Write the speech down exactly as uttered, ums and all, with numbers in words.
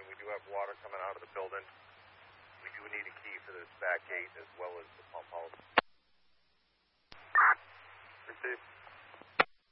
and we do have water coming out of the building. We do need a key for this back gate as well as the pump house. Received.